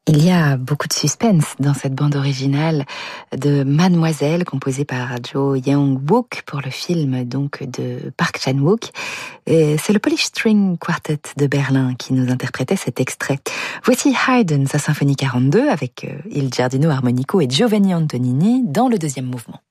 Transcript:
Il y a beaucoup de suspense dans cette bande originale de Mademoiselle, composée par Jo Young-wook pour le film donc de Park Chan-wook. C'est le Polish String Quartet de Berlin qui nous interprétait cet extrait. Voici Haydn, sa symphonie 42 avec Il Giardino Armonico et Giovanni Antonini dans le deuxième mouvement.